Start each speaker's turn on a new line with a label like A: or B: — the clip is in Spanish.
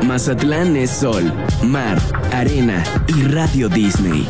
A: Mazatlán es sol, mar, arena y Radio Disney.